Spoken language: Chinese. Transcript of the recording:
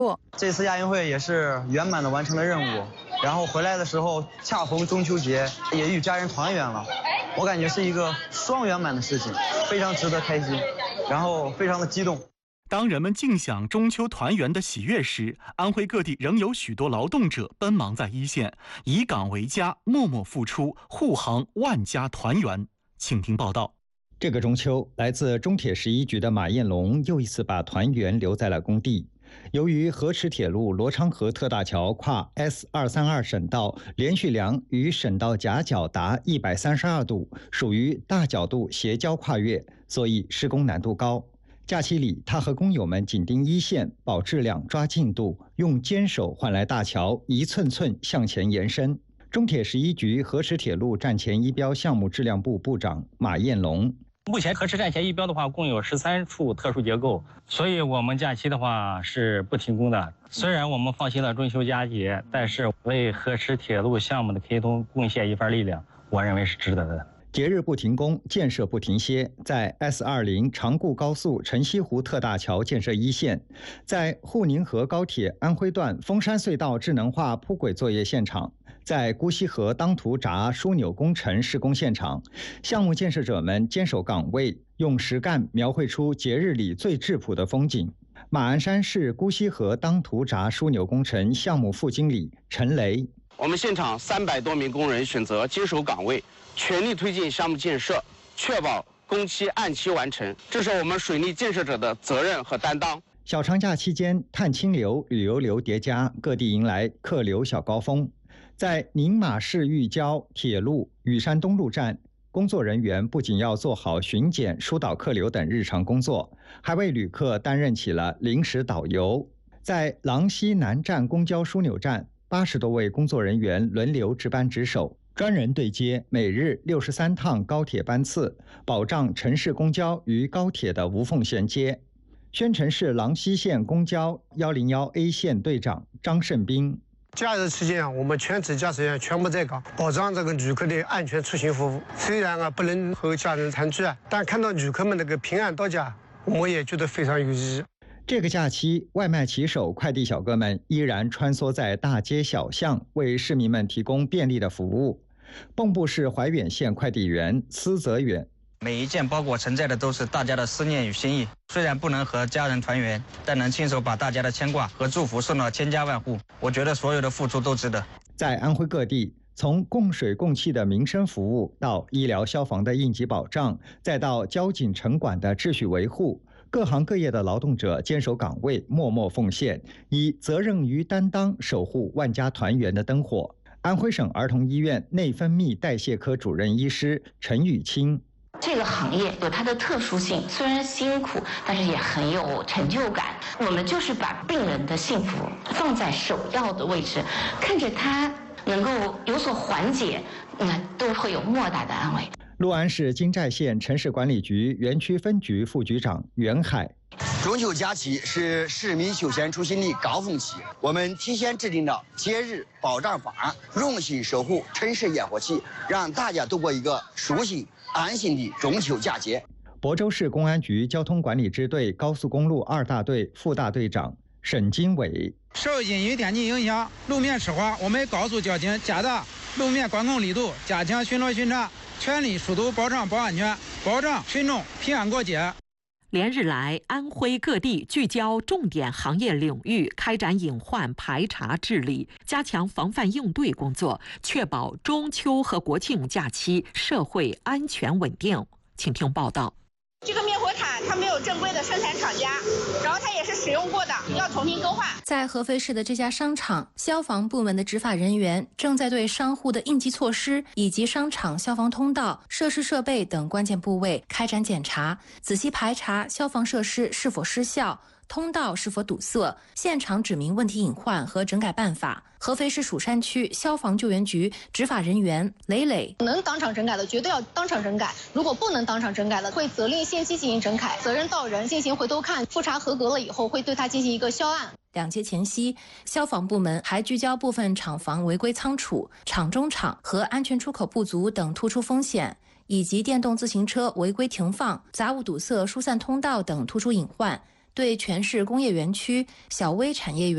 这次亚运会也是圆满的完成了任务，然后回来的时候恰逢中秋节，也与家人团圆了。我感觉是一个双圆满的事情，非常值得开心，然后非常的激动。 当人们尽享中秋团圆的喜悦时，安徽各地仍有许多劳动者奔忙在一线，以岗为家，默默付出，护航万家团圆。请听报道。 这个中秋，来自中铁11局的马彦龙又一次把团圆留在了工地。由于河池铁路罗昌河特大桥跨 S232 省道连续梁与省道夹角达132度，属于大角度斜交跨越，所以施工难度高。假期里，他和工友们紧盯一线，保质量、抓进度，用坚守换来大桥一寸寸向前延伸。中铁11局河池铁路站前一标项目质量部部长马彦龙。 目前河池站前一标的话，共有13处特殊结构，所以我们假期的话是不停工的。虽然我们放弃了中秋佳节，但是为河池铁路项目的开通贡献一份力量，我认为是值得的。 节日不停工，建设不停歇。在 S20 长固高速城西湖特大桥建设一线，在沪宁河高铁安徽段峰山隧道智能化铺轨作业现场，在姑溪河当涂闸枢纽工程施工现场，项目建设者们坚守岗位，用实干描绘出节日里最质朴的风景。马鞍山市姑溪河当涂闸枢纽工程项目副经理陈雷。 我们现场300多名工人选择坚守岗位，全力推进项目建设，确保工期按期完成，这是我们水利建设者的责任和担当。 小长假期间，探亲流、旅游流叠加，各地迎来客流小高峰。在宁马市玉郊铁路羽山东路站，工作人员不仅要做好巡检、疏导客流等日常工作，还为旅客担任起了临时导游。在郎溪南站公交枢纽站，80多位工作人员轮流值班值守，专人对接每日63趟高铁班次，保障城市公交与高铁的无缝衔接。宣城市郎溪县公交101A 线队长张胜兵。 假日期间我们全职驾驶员全部在岗，保障这个旅客的安全出行服务。虽然不能和家人团聚，但看到旅客们平安到家，我也觉得非常有意义。 这个假期，外卖骑手、快递小哥们依然穿梭在大街小巷，为市民们提供便利的服务。蚌埠市怀远县快递员司泽远。 每一件包裹承载的都是大家的思念与心意，虽然不能和家人团圆，但能亲手把大家的牵挂和祝福送到千家万户，我觉得所有的付出都值得。 在安徽各地，从供水供气的民生服务到医疗消防的应急保障，再到交警城管的秩序维护，各行各业的劳动者坚守岗位，默默奉献，以责任与担当守护万家团圆的灯火。安徽省儿童医院内分泌代谢科主任医师陈雨清。 这个行业有它的特殊性，虽然辛苦，但是也很有成就感。我们就是把病人的幸福放在首要的位置，看着他能够有所缓解，都会有莫大的安慰。 六安市金寨县城市管理局园区分局副局长袁海。 中秋假期是市民休闲出行的高峰期，我们提前制定了节日保障法，用心守护城市烟火气，让大家度过一个舒心安心的中秋佳节。 亳州市公安局交通管理支队高速公路2大队副大队长沈金伟。 受因雨天气影响，路面湿滑，我们高速交警加大路面管控力度，加强巡逻巡查，全力疏导保障保安全，保障群众平安过节。 连日来，安徽各地聚焦重点行业领域，开展隐患排查治理，加强防范应对工作，确保中秋和国庆假期社会安全稳定。请听报道。 这个灭火毯它没有正规的生产厂家，然后它也是使用过的，要重新更换。 在合肥市的这家商场，消防部门的执法人员正在对商户的应急措施以及商场消防通道、设施设备等关键部位开展检查，仔细排查消防设施是否失效，通道是否堵塞，现场指明问题隐患和整改办法。合肥市蜀山区消防救援局执法人员磊磊： 能当场整改的绝对要当场整改，如果不能当场整改的，会责令限期进行整改，责任到人进行回头看，复查合格了以后，会对他进行一个销案。 2节前夕，消防部门还聚焦部分厂房违规仓储、厂中厂和安全出口不足等突出风险，以及电动自行车违规停放、杂物堵塞疏散通道等突出隐患，对全市工业园区、小微产业园